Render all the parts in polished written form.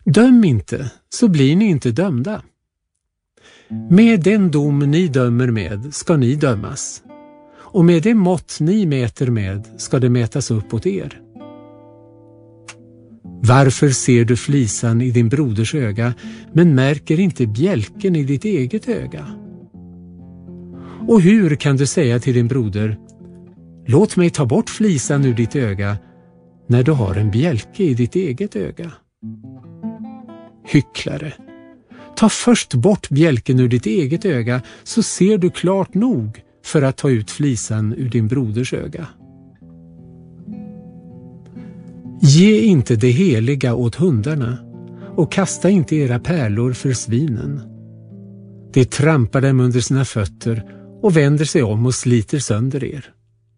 Döm inte, så blir ni inte dömda. Med den dom ni dömer med ska ni dömas, och med det mått ni mäter med ska det mätas upp åt er. Varför ser du flisan i din broders öga, men märker inte bjälken i ditt eget öga? Och hur kan du säga till din broder: låt mig ta bort flisan ur ditt öga, när du har en bjälke i ditt eget öga? Hycklare, ta först bort bjälken ur ditt eget öga, så ser du klart nog för att ta ut flisan ur din broders öga. Ge inte det heliga åt hundarna, och kasta inte era pärlor för svinen. Det trampar dem under sina fötter och vänder sig om och sliter sönder er.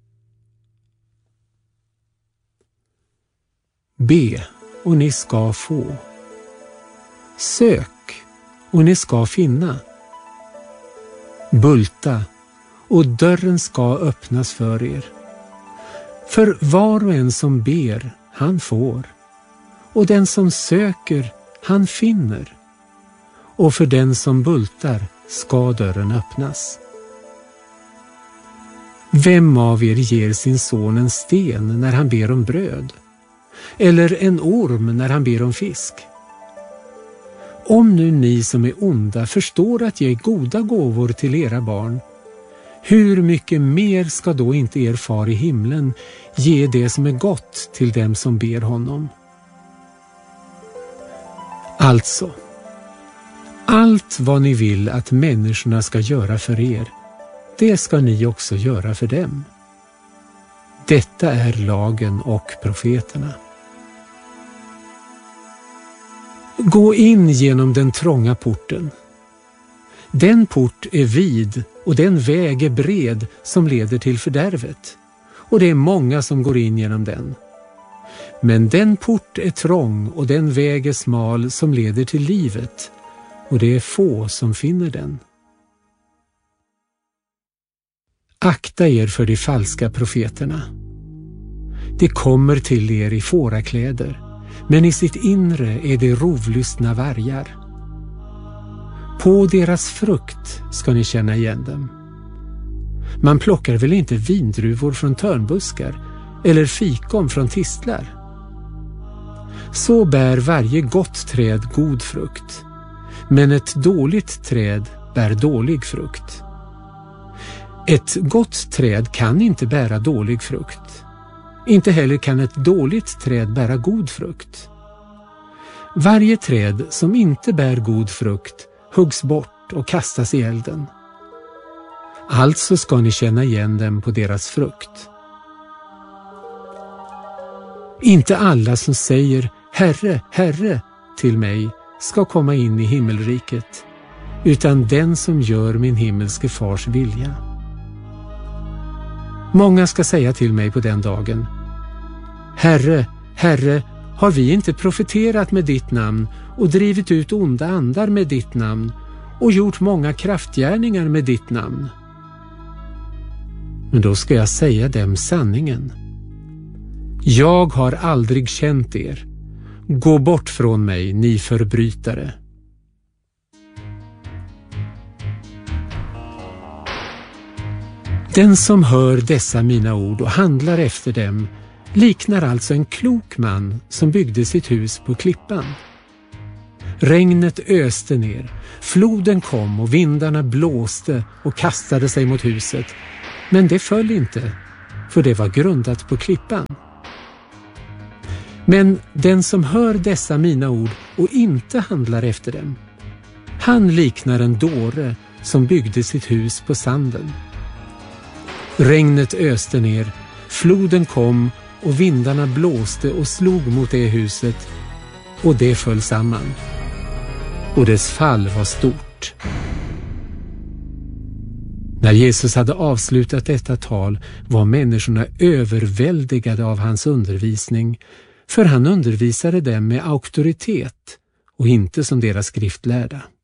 Be, och ni ska få. Sök, och ni ska finna. Bulta, och dörren ska öppnas för er. För var och en som ber, han får. Och den som söker, han finner. Och för den som bultar ska dörren öppnas. Vem av er ger sin son en sten när han ber om bröd? Eller en orm när han ber om fisk? Om nu ni som är onda förstår att ge goda gåvor till era barn, hur mycket mer ska då inte er far i himlen ge det som är gott till dem som ber honom? Alltså, allt vad ni vill att människorna ska göra för er, det ska ni också göra för dem. Detta är lagen och profeterna. Gå in genom den trånga porten. Den port är vid och den väg är bred som leder till fördärvet, och det är många som går in genom den. Men den port är trång och den väg är smal som leder till livet, och det är få som finner den. Akta er för de falska profeterna. De kommer till er i fårakläder, men i sitt inre är de rovlystna vargar. På deras frukt ska ni känna igen dem. Man plockar väl inte vindruvor från törnbuskar eller fikon från tistlar? Så bär varje gott träd god frukt, men ett dåligt träd bär dålig frukt. Ett gott träd kan inte bära dålig frukt. Inte heller kan ett dåligt träd bära god frukt. Varje träd som inte bär god frukt huggs bort och kastas i elden. Alltså ska ni känna igen dem på deras frukt. Inte alla som säger Herre, Herre till mig ska komma in i himmelriket, utan den som gör min himmelske fars vilja. Många ska säga till mig på den dagen: Herre, Herre, har vi inte profeterat med ditt namn och drivit ut onda andar med ditt namn och gjort många kraftgärningar med ditt namn? Men då ska jag säga dem sanningen. Jag har aldrig känt er. Gå bort från mig, ni förbrytare. Den som hör dessa mina ord och handlar efter dem liknar alltså en klok man som byggde sitt hus på klippan. Regnet öste ner, floden kom och vindarna blåste och kastade sig mot huset, men det föll inte, för det var grundat på klippan. Men den som hör dessa mina ord och inte handlar efter dem, han liknar en dåre som byggde sitt hus på sanden. Regnet öste ner, floden kom och vindarna blåste och slog mot det huset, och det föll samman. Och dess fall var stort. När Jesus hade avslutat detta tal var människorna överväldigade av hans undervisning, för han undervisade dem med auktoritet och inte som deras skriftlärda.